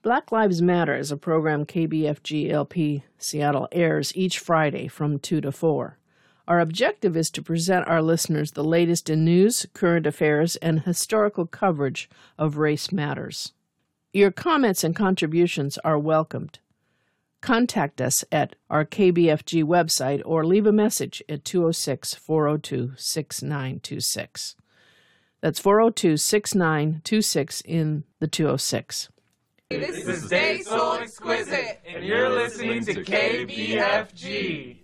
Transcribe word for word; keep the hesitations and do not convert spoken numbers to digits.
Black Lives Matter is a program K B F G L P Seattle airs each Friday from two to four. Our objective is to present our listeners the latest in news, current affairs, and historical coverage of race matters. Your comments and contributions are welcomed. Contact us at our K B F G website or leave a message at two oh six, four oh two, six nine two six. That's four oh two, six nine two six in the two oh six. This is Day So Exquisite, and you're listening to K B F G.